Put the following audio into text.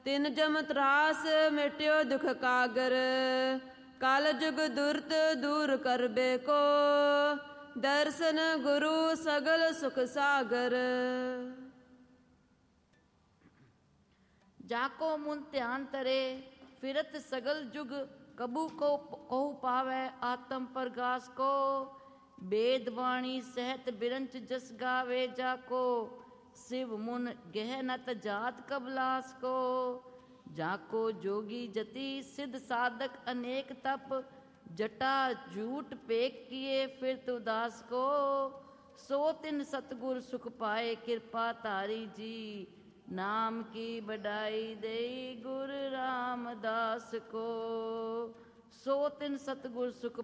ਤਿਨ ਜਮ ਤਰਾਸ ਮਿਟਿਓ ਦੁਖ ਕਾਗਰ, ਕਲ ਜੁਗ ਦੁਰਤ ਦੂਰ ਕਰਬੇ ਕੋ, ਦਰਸ਼ਨ ਗੁਰੂ ਸਗਲ ਸੁਖ ਸਾਗਰ। जाको मुन ध्यान तरे, फिरत सगल जुग कबू को कहु पावै आत्म प्रगास को, वेद वाणी सहत बिरंच जस गावे जाको, शिव मुन गहनत जात कबलास को। जाको जोगी जति सिद्ध साधक अनेक तप, जटा झूठ पेक किए फिरत उदास को, सो तिन सतगुर सुख पाए कृपा तारी जी, नाम की बड़ाई दई गुरु रामदास को। सो तिन सतगुर सुख